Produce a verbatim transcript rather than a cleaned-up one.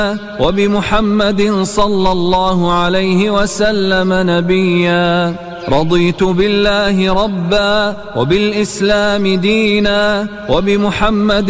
وبمحمد صلى الله عليه وسلم نبيا. رضيت بالله ربا وبالإسلام دينا وبمحمد